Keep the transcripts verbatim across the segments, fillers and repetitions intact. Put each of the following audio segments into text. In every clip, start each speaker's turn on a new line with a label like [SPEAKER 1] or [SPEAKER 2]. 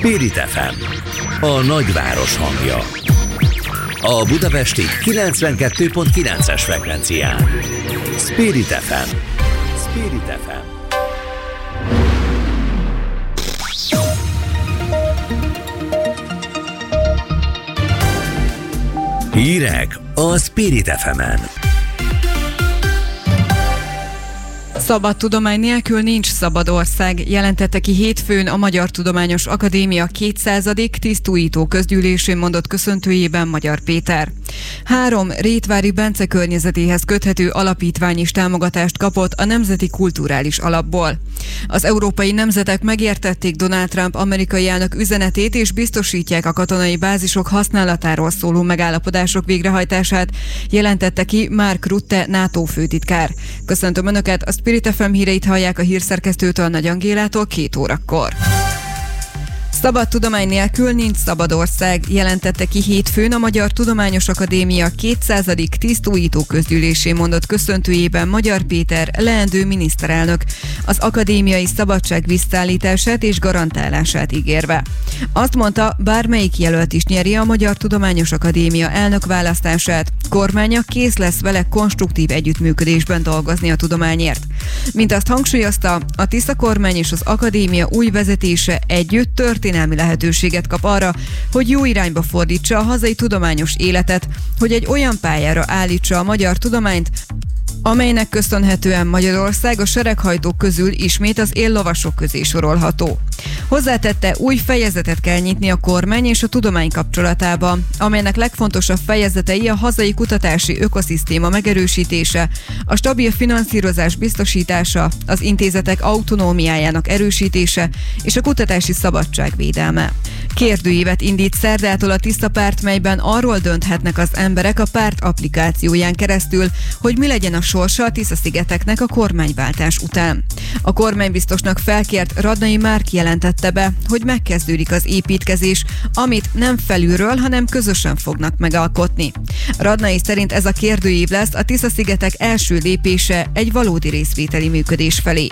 [SPEAKER 1] Spirit ef em, a nagyváros hangja. A budapesti kilencvenkettő pont kilences frekvencián. Spirit ef em. Spirit ef em. Hírek a Spirit ef emen.
[SPEAKER 2] Szabad tudomány nélkül nincs szabad ország, jelentette ki hétfőn a Magyar Tudományos Akadémia kétszázadik tisztújító közgyűlésén mondott köszöntőjében Magyar Péter. Három Rétvári Bence környezetéhez köthető alapítvány is támogatást kapott a Nemzeti Kulturális Alapból. Az európai nemzetek megértették Donald Trump amerikai elnök üzenetét és biztosítják a katonai bázisok használatáról szóló megállapodások végrehajtását, jelentette ki Mark Rutte NATO főtitkár. Köszöntöm Önöket, a Spirit ef em híreit hallják a hírszerkesztőtől, Nagy Angélától két órakor. Szabad tudomány nélkül nincs szabad ország, jelentette ki hétfőn a Magyar Tudományos Akadémia kétszázadik tisztújító közgyűlésén mondott köszöntőjében Magyar Péter leendő miniszterelnök, az akadémiai szabadság visszaállítását és garantálását ígérve. Azt mondta, bármelyik jelölt is nyeri a Magyar Tudományos Akadémia elnökválasztását, kormánya kész lesz vele konstruktív együttműködésben dolgozni a tudományért. Mint azt hangsúlyozta, a Tisza kormány és az akadémia új vezetése együtt történelmi lehetőséget kap arra, hogy jó irányba fordítsa a hazai tudományos életet, hogy egy olyan pályára állítsa a magyar tudományt, amelynek köszönhetően Magyarország a sereghajtók közül ismét az éllovasok közé sorolható. Hozzátette, új fejezetet kell nyitni a kormány és a tudomány kapcsolatába, amelynek legfontosabb fejezetei a hazai kutatási ökoszisztéma megerősítése, a stabil finanszírozás biztosítása, az intézetek autonómiájának erősítése és a kutatási szabadság védelme. Kérdőívet indít szerdától a Tisza párt, melyben arról dönthetnek az emberek a párt applikációján keresztül, hogy mi legyen a sorsa a Tisza-szigeteknek a kormányváltás után. A kormánybiztosnak felkért Radnai Márk jelentette be, hogy megkezdődik az építkezés, amit nem felülről, hanem közösen fognak megalkotni. Radnai szerint ez a kérdőív lesz a Tisza-szigetek első lépése egy valódi részvételi működés felé.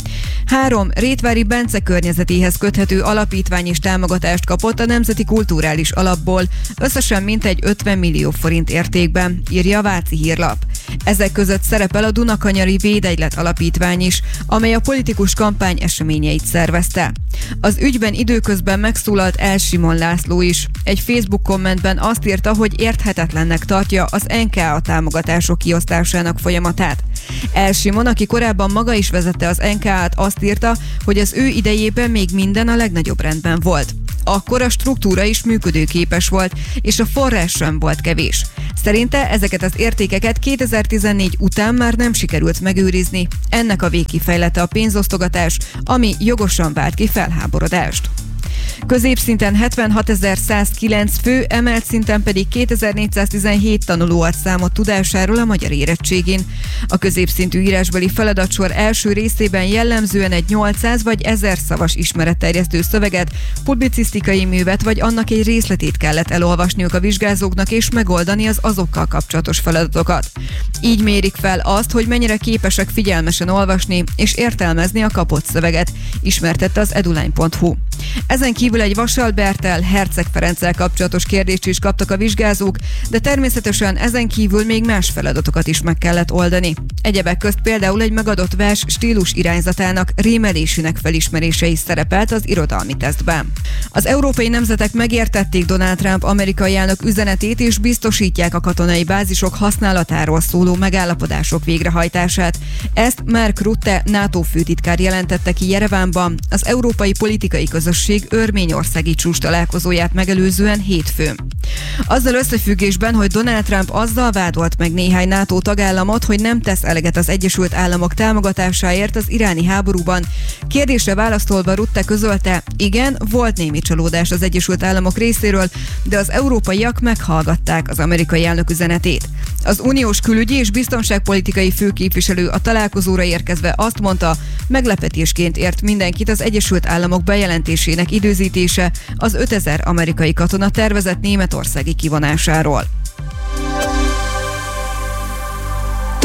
[SPEAKER 2] Három Rétvári Bence környezetéhez köthető alapítvány is támogatást kapott a Nemzeti Kulturális Alapból, összesen mintegy ötven millió forint értékben, írja a Váci Hírlap. Ezek között szerepel a Dunakanyari Védegylet Alapítvány is, amely a politikus kampány eseményeit szervezte. Az ügyben időközben megszólalt El Simon László is. Egy Facebook kommentben azt írta, hogy érthetetlennek tartja az en ká á támogatások kiosztásának folyamatát. El Simon, aki korábban maga is vezette az en ká á-t, azt írta, hogy az ő idejében még minden a legnagyobb rendben volt. Akkor a struktúra is működőképes volt, és a forrás sem volt kevés. Szerinte ezeket az értékeket kétezer-tizennégy után már nem sikerült megőrizni. Ennek a végkifejlete a pénzosztogatás, ami jogosan vált ki felháborodást. Középszinten hetvenhatezer-százkilenc fő, emelt szinten pedig kétezer-négyszáztizenhét tanuló ad számot tudásáról a magyar érettségén. A középszintű írásbeli feladatsor első részében jellemzően egy nyolcszáz vagy ezer szavas ismeretterjesztő szöveget, publicisztikai művet vagy annak egy részletét kellett elolvasniuk a vizsgázóknak és megoldani az azokkal kapcsolatos feladatokat. Így mérik fel azt, hogy mennyire képesek figyelmesen olvasni és értelmezni a kapott szöveget, ismertette az edulány pont hu. Ezen kívül egy Vasalberttel, Herceg Ferenccel kapcsolatos kérdést is kaptak a vizsgázók, de természetesen ezen kívül még más feladatokat is meg kellett oldani. Egyebek közt például egy megadott vers stílus irányzatának, rémelésének felismerése is szerepelt az irodalmi tesztben. Az európai nemzetek megértették Donald Trump amerikai elnök üzenetét és biztosítják a katonai bázisok használatáról szóló megállapodások végrehajtását. Ezt Mark Rutte NATO főtitkár jelentette ki Jerevánban, az Európai Politikai Közösség örményországi csúcs találkozóját megelőzően hétfőn. Azzal összefüggésben, hogy Donald Trump azzal vádolt meg néhány NATO tagállamot, hogy nem tesz eleget az Egyesült Államok támogatásáért az iráni háborúban, kérdésre válaszolva Rutte közölte, igen, volt némi csalódás az Egyesült Államok részéről, de az európaiak meghallgatták az amerikai elnök üzenetét. Az uniós külügyi és biztonságpolitikai főképviselő a találkozóra érkezve azt mondta, meglepetésként ért mindenkit az Egyesült Államok bejelentésének időzítése az ötezer amerikai katona tervezett németországi kivonásáról.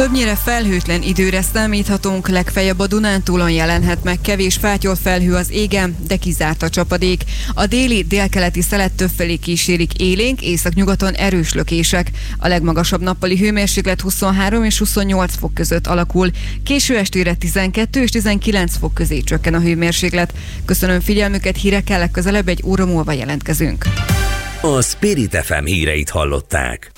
[SPEAKER 2] Többnyire felhőtlen időre számíthatunk, legfeljebb a Dunántúlon jelenhet meg kevés fátyolfelhő az égen, de kizárt a csapadék. A déli, délkeleti szelet többfelé kísérik élénk, északnyugaton erős lökések. A legmagasabb nappali hőmérséklet huszonhárom és huszonnyolc fok között alakul. Késő estére tizenkettő és tizenkilenc fok közé csökken a hőmérséklet. Köszönöm figyelmüket, hírekkel legközelebb egy óra múlva jelentkezünk.
[SPEAKER 1] A Spirit ef em híreit hallották.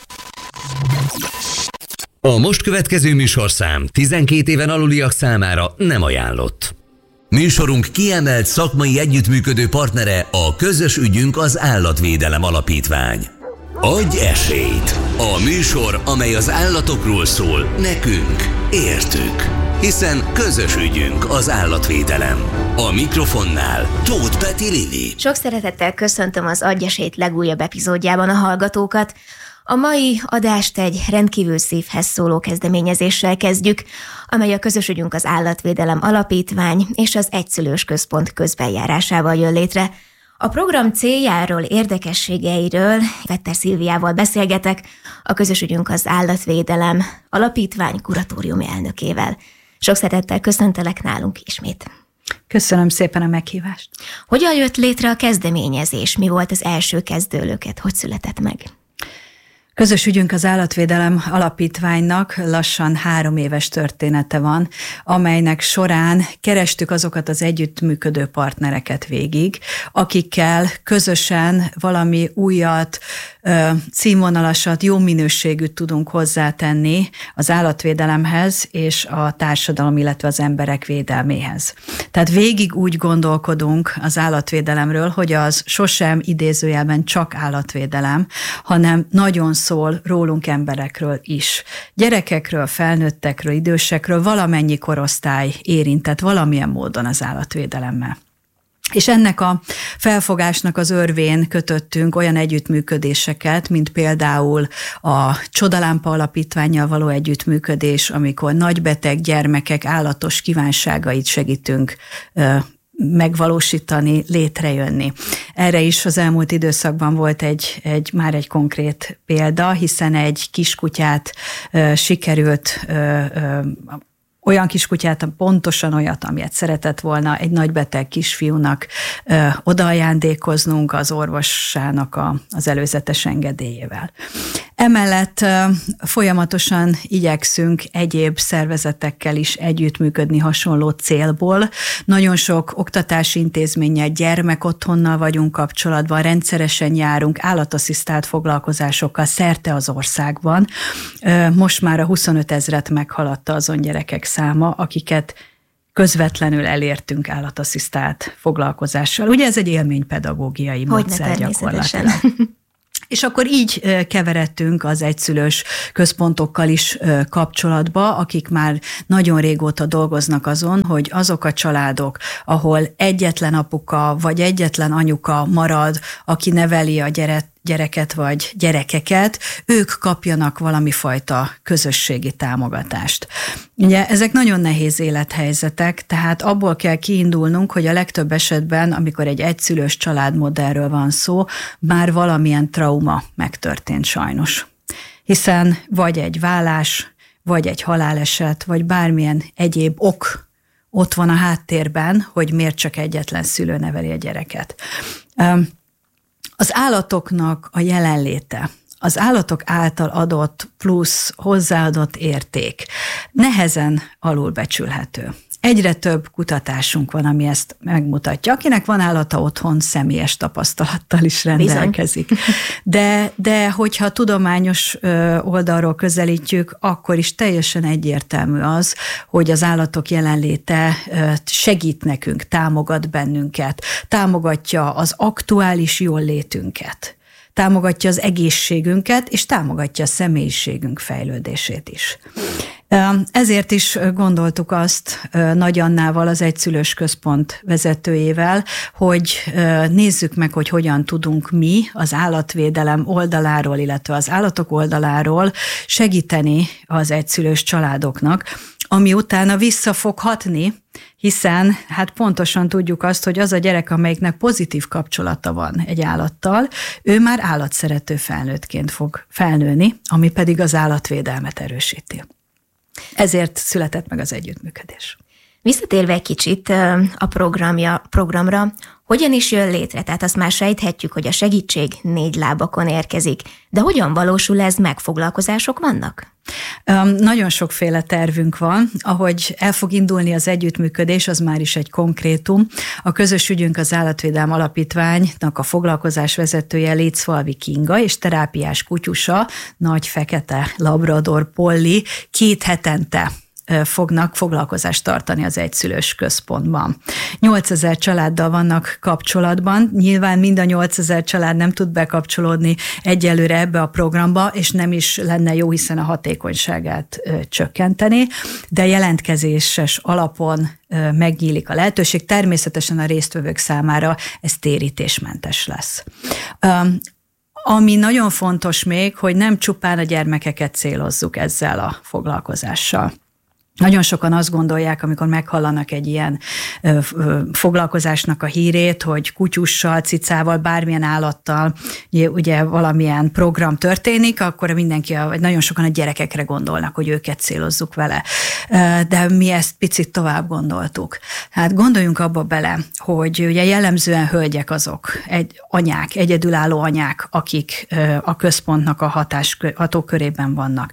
[SPEAKER 1] A most következő műsorszám tizenkét éven aluliak számára nem ajánlott. Műsorunk kiemelt szakmai együttműködő partnere a Közös ügyünk az Állatvédelem Alapítvány. Adj esélyt! A műsor, amely az állatokról szól, nekünk, értük. Hiszen közös ügyünk az állatvédelem. A mikrofonnál Tóth Peti Lili.
[SPEAKER 3] Sok szeretettel köszöntöm az Adj esélyt legújabb epizódjában a hallgatókat. A mai adást egy rendkívül szívhez szóló kezdeményezéssel kezdjük, amely a Közös ügyünk az Állatvédelem Alapítvány és az Egyszülős Központ közbenjárásával jön létre. A program céljáról, érdekességeiről Vetter Szilviával beszélgetek, a Közös ügyünk az Állatvédelem Alapítvány kuratóriumi elnökével. Sok szeretettel köszöntelek nálunk ismét.
[SPEAKER 4] Köszönöm szépen a meghívást.
[SPEAKER 3] Hogyan jött létre a kezdeményezés? Mi volt az első kezdőlöket? Hogy született meg?
[SPEAKER 4] Közös ügyünk az Állatvédelem Alapítványnak lassan három éves története van, amelynek során kerestük azokat az együttműködő partnereket végig, akikkel közösen valami újat, színvonalasat, jó minőségűt tudunk hozzátenni az állatvédelemhez és a társadalom, illetve az emberek védelméhez. Tehát végig úgy gondolkodunk az állatvédelemről, hogy az sosem idézőjelben csak állatvédelem, hanem nagyon szól rólunk emberekről is. Gyerekekről, felnőttekről, idősekről, valamennyi korosztály érintett valamilyen módon az állatvédelemmel. És ennek a felfogásnak az örvén kötöttünk olyan együttműködéseket, mint például a Csodalámpa Alapítvánnyal való együttműködés, amikor nagybeteg gyermekek állatos kívánságait segítünk megvalósítani, létrejönni. Erre is az elmúlt időszakban volt egy, egy már egy konkrét példa, hiszen egy kiskutyát ö, sikerült ö, ö, olyan kiskutyát, pontosan olyat, amilyet szeretett volna egy nagybeteg kisfiúnak ö, odaajándékoznunk az orvosának a, az előzetes engedélyével. Emellett ö, folyamatosan igyekszünk egyéb szervezetekkel is együttműködni hasonló célból. Nagyon sok oktatási intézménnyel, gyermekotthonnal vagyunk kapcsolatban, rendszeresen járunk állatasszisztált foglalkozásokkal szerte az országban. Ö, most már a huszonöt ezret meghaladta azon gyerekek száma, akiket közvetlenül elértünk állatasszisztált foglalkozással. Ugye ez egy élménypedagógiai módszer gyakorlatilag. És akkor így keveredtünk az egyszülős központokkal is kapcsolatba, akik már nagyon régóta dolgoznak azon, hogy azok a családok, ahol egyetlen apuka vagy egyetlen anyuka marad, aki neveli a gyerek, gyereket vagy gyerekeket, ők kapjanak valami fajta közösségi támogatást. Ugye ezek nagyon nehéz élethelyzetek, tehát abból kell kiindulnunk, hogy a legtöbb esetben, amikor egy egyszülős családmodellről van szó, már valamilyen trauma megtörtént sajnos. Hiszen vagy egy válás, vagy egy haláleset, vagy bármilyen egyéb ok ott van a háttérben, hogy miért csak egyetlen szülő neveli a gyereket. Az állatoknak a jelenléte, az állatok által adott plusz hozzáadott érték nehezen alulbecsülhető. Egyre több kutatásunk van, ami ezt megmutatja. Akinek van állata otthon, személyes tapasztalattal is rendelkezik. De, de hogyha tudományos oldalról közelítjük, akkor is teljesen egyértelmű az, hogy az állatok jelenléte segít nekünk, támogat bennünket, támogatja az aktuális jóllétünket, támogatja az egészségünket, és támogatja a személyiségünk fejlődését is. Ezért is gondoltuk azt Nagy Annával, az Egyszülős Központ vezetőjével, hogy nézzük meg, hogy hogyan tudunk mi az állatvédelem oldaláról, illetve az állatok oldaláról segíteni az egyszülős családoknak, ami utána vissza fog hatni, hiszen hát pontosan tudjuk azt, hogy az a gyerek, amelyiknek pozitív kapcsolata van egy állattal, ő már állatszerető felnőttként fog felnőni, ami pedig az állatvédelmet erősíti. Ezért született meg az együttműködés.
[SPEAKER 3] Visszatérve egy kicsit a programja, programra, hogyan is jön létre? Tehát azt már sejthetjük, hogy a segítség négy lábakon érkezik. De hogyan valósul ez meg? Foglalkozások vannak?
[SPEAKER 4] Um, nagyon sokféle tervünk van. Ahogy el fog indulni az együttműködés, az már is egy konkrétum. A közös ügyünk az Állatvédelem Alapítványnak a foglalkozás vezetője Lécfalvi Kinga és terápiás kutyusa, nagy fekete labrador Polly két hetente fognak foglalkozást tartani az egyszülős központban. nyolcezer családdal vannak kapcsolatban, nyilván mind a nyolcezer család nem tud bekapcsolódni egyelőre ebbe a programba, és nem is lenne jó, hiszen a hatékonyságát ö, csökkenteni, de jelentkezéses alapon ö, megnyílik a lehetőség, természetesen a résztvevők számára ez térítésmentes lesz. Um, Ami nagyon fontos még, hogy nem csupán a gyermekeket célozzuk ezzel a foglalkozással. Nagyon sokan azt gondolják, amikor meghallanak egy ilyen ö, ö, foglalkozásnak a hírét, hogy kutyussal, cicával, bármilyen állattal ugye valamilyen program történik, akkor mindenki, vagy nagyon sokan a gyerekekre gondolnak, hogy őket célozzuk vele. De mi ezt picit tovább gondoltuk. Hát gondoljunk abba bele, hogy ugye jellemzően hölgyek azok, egy anyák, egyedülálló anyák, akik a központnak a hatás, hatókörében vannak.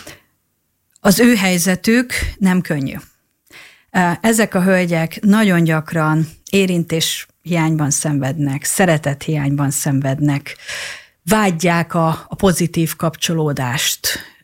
[SPEAKER 4] Az ő helyzetük nem könnyű. Ezek a hölgyek nagyon gyakran érintés hiányban szenvednek, szeretet hiányban szenvednek, vágyják a, a pozitív kapcsolódást,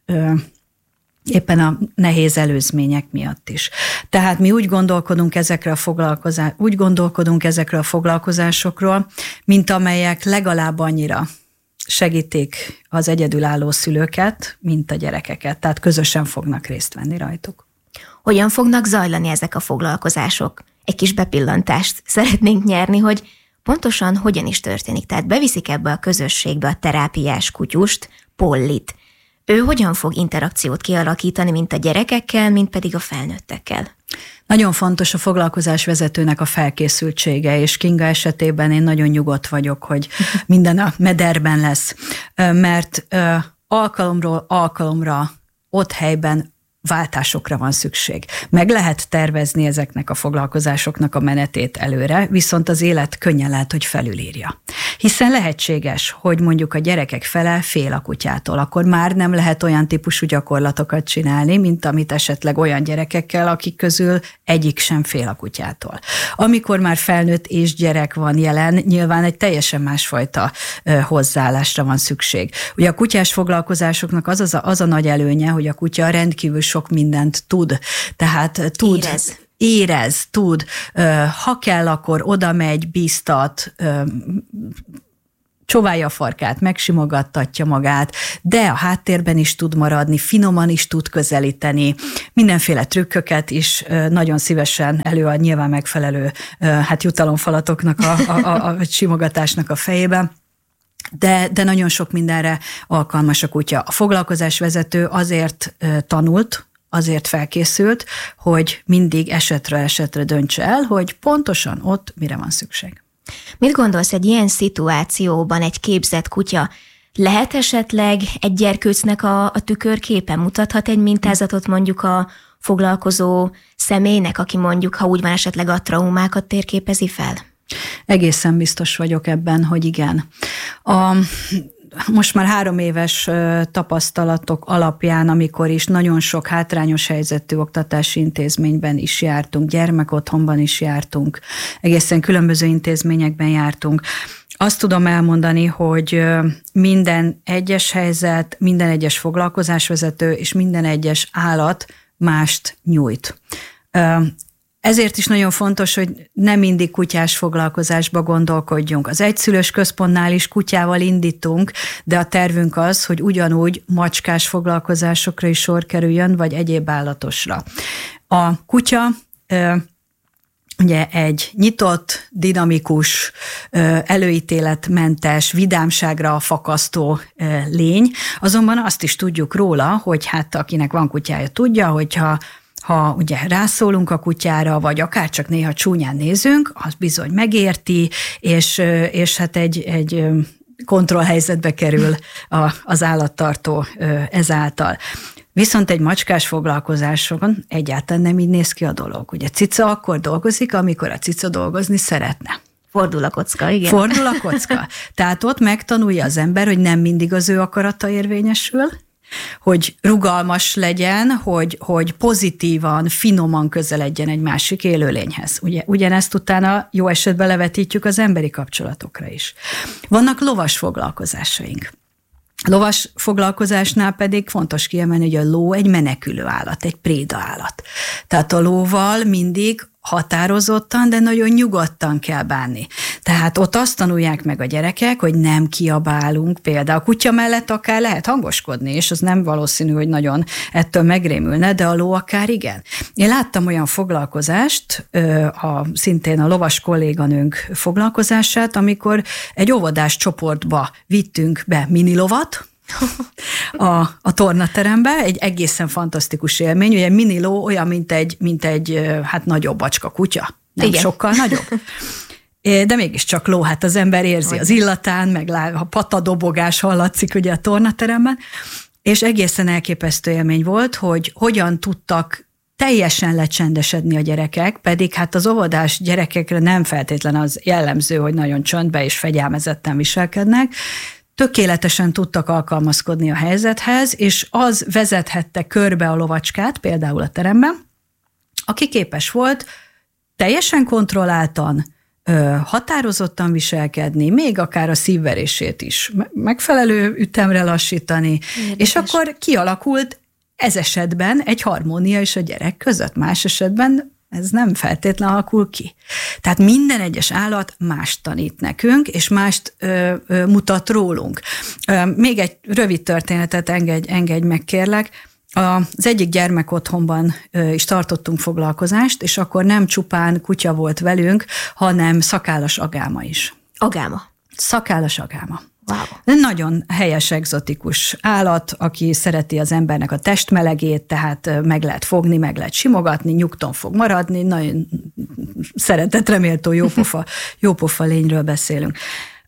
[SPEAKER 4] éppen a nehéz előzmények miatt is. Tehát mi úgy gondolkodunk ezekre a foglalkozás, úgy gondolkodunk ezekre a foglalkozásokról, mint amelyek legalább annyira segítik az egyedülálló szülőket, mint a gyerekeket, tehát közösen fognak részt venni rajtuk.
[SPEAKER 3] Hogyan fognak zajlani ezek a foglalkozások? Egy kis bepillantást szeretnénk nyerni, hogy pontosan hogyan is történik. Tehát beviszik ebbe a közösségbe a terápiás kutyust, Pollyt. Ő hogyan fog interakciót kialakítani, mint a gyerekekkel, mint pedig a felnőttekkel?
[SPEAKER 4] Nagyon fontos a foglalkozás vezetőnek a felkészültsége, és Kinga esetében én nagyon nyugodt vagyok, hogy minden a mederben lesz, mert alkalomról alkalomra ott helyben váltásokra van szükség. Meg lehet tervezni ezeknek a foglalkozásoknak a menetét előre, viszont az élet könnyen lehet, hogy felülírja. Hiszen lehetséges, hogy mondjuk a gyerekek fele fél a kutyától, akkor már nem lehet olyan típusú gyakorlatokat csinálni, mint amit esetleg olyan gyerekekkel, akik közül egyik sem fél a kutyától. Amikor már felnőtt és gyerek van jelen, nyilván egy teljesen másfajta hozzáállásra van szükség. Ugye a kutyás foglalkozásoknak az, az, a, az a nagy előnye, hogy a kutya rendkívül sok mindent tud. Tehát tud,
[SPEAKER 3] érez,
[SPEAKER 4] érez tud, ha kell, akkor oda megy, bíztat, csóválja a farkát, megsimogattatja magát, de a háttérben is tud maradni, finoman is tud közelíteni, mindenféle trükköket is nagyon szívesen előad, nyilván megfelelő hát jutalomfalatoknak, a, a, a, a simogatásnak a fejében. De, de nagyon sok mindenre alkalmas a kutya. A foglalkozásvezető azért tanult, azért felkészült, hogy mindig esetről esetre döntse el, hogy pontosan ott mire van szükség.
[SPEAKER 3] Mit gondolsz, egy ilyen szituációban egy képzett kutya lehet esetleg egy gyerkőcnek a, a tükörképe, mutathat egy mintázatot mondjuk a foglalkozó személynek, aki mondjuk, ha úgy van, esetleg a traumákat térképezi fel?
[SPEAKER 4] Egészen biztos vagyok ebben, hogy igen. A, most már három éves tapasztalatok alapján, amikor is nagyon sok hátrányos helyzetű oktatási intézményben is jártunk, gyermekotthonban is jártunk, egészen különböző intézményekben jártunk, azt tudom elmondani, hogy minden egyes helyzet, minden egyes foglalkozásvezető és minden egyes állat mást nyújt. Ezért is nagyon fontos, hogy nem mindig kutyás foglalkozásba gondolkodjunk. Az egyszülős központnál is kutyával indítunk, de a tervünk az, hogy ugyanúgy macskás foglalkozásokra is sor kerüljön, vagy egyéb állatosra. A kutya ugye egy nyitott, dinamikus, előítéletmentes, vidámságra fakasztó lény, azonban azt is tudjuk róla, hogy hát akinek van kutyája tudja, hogyha ha ugye rászólunk a kutyára, vagy akár csak néha csúnyán nézünk, az bizony megérti, és, és hát egy, egy kontrollhelyzetbe kerül a, az állattartó ezáltal. Viszont egy macskás foglalkozáson egyáltalán nem így néz ki a dolog. Ugye cica akkor dolgozik, amikor a cica dolgozni szeretne.
[SPEAKER 3] Fordul a kocka, igen.
[SPEAKER 4] Fordul a kocka. Tehát ott megtanulja az ember, hogy nem mindig az ő akarata érvényesül, hogy rugalmas legyen, hogy, hogy pozitívan, finoman közeledjen egy másik élőlényhez. Ugye, ugyanezt utána jó esetben levetítjük az emberi kapcsolatokra is. Vannak lovas foglalkozásaink. Lovas foglalkozásnál pedig fontos kiemelni, hogy a ló egy menekülő állat, egy préda állat. Tehát a lóval mindig határozottan, de nagyon nyugodtan kell bánni. Tehát ott azt tanulják meg a gyerekek, hogy nem kiabálunk, például a kutya mellett akár lehet hangoskodni, és az nem valószínű, hogy nagyon ettől megrémülne, de a ló akár igen. Én láttam olyan foglalkozást, a, szintén a lovas kolléganőnk foglalkozását, amikor egy óvodás csoportba vittünk be minilovat, A, a tornaterembe, egy egészen fantasztikus élmény, ugye mini ló olyan, mint egy, mint egy hát nagyobb bacska kutya, nem igen. sokkal nagyobb. De mégiscsak ló, hát az ember érzi az illatán, meg a patadobogás hallatszik ugye a tornateremben, és egészen elképesztő élmény volt, hogy hogyan tudtak teljesen lecsendesedni a gyerekek, pedig hát az óvodás gyerekekre nem feltétlen az jellemző, hogy nagyon csöndbe és fegyelmezetten viselkednek, tökéletesen tudtak alkalmazkodni a helyzethez, és az vezethette körbe a lovacskát, például a teremben, aki képes volt teljesen kontrolláltan, határozottan viselkedni, még akár a szívverését is megfelelő ütemre lassítani, érdekes. És akkor kialakult ez esetben egy harmónia is a gyerek között, más esetben ez nem feltétlen alakul ki. Tehát minden egyes állat mást tanít nekünk, és mást ö, ö, mutat rólunk. Ö, még egy rövid történetet engedj, engedj meg, kérlek. Az egyik gyermekotthonban ö, is tartottunk foglalkozást, és akkor nem csupán kutya volt velünk, hanem szakállas agáma is.
[SPEAKER 3] Agáma?
[SPEAKER 4] Szakállas agáma.
[SPEAKER 3] Wow.
[SPEAKER 4] Nagyon helyes, egzotikus állat, aki szereti az embernek a testmelegét, tehát meg lehet fogni, meg lehet simogatni, nyugton fog maradni, nagyon szeretetreméltó, jópofa, jópofa lényről beszélünk.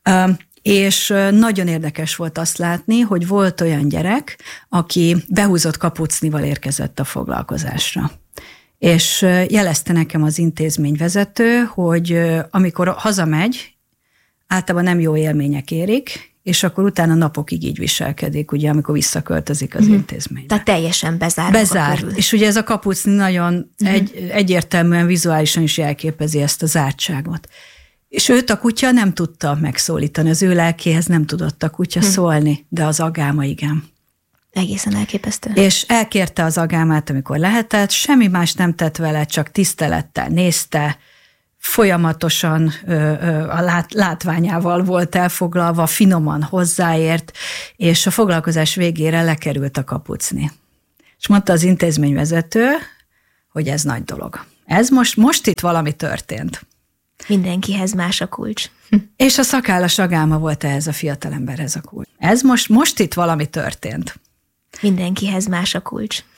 [SPEAKER 4] És nagyon érdekes volt azt látni, hogy volt olyan gyerek, aki behúzott kapucnival érkezett a foglalkozásra. És jelezte nekem az intézményvezető, hogy amikor hazamegy, általában nem jó élmények érik, és akkor utána napokig így viselkedik, ugye, amikor visszaköltözik az mm. intézménybe.
[SPEAKER 3] Tehát teljesen bezár.
[SPEAKER 4] Bezár. És ugye ez a kapucni nagyon mm. egy, egyértelműen vizuálisan is jelképezi ezt a zártságot. És őt a kutya nem tudta megszólítani, az ő lelkéhez nem tudott a kutya mm. szólni, de az agáma igen.
[SPEAKER 3] Egészen elképesztő.
[SPEAKER 4] És elkérte az agámát, amikor lehetett, semmi más nem tett vele, csak tisztelettel nézte, folyamatosan ö, ö, a lát, látványával volt elfoglalva, finoman hozzáért, és a foglalkozás végére lekerült a kapucni. És mondta az intézményvezető, hogy ez nagy dolog. Ez most, most itt valami történt.
[SPEAKER 3] Mindenkihez más a kulcs.
[SPEAKER 4] És a szakállas agáma volt ehhez a fiatalemberhez a kulcs. Ez most, most itt valami történt.
[SPEAKER 3] Mindenkihez más a kulcs.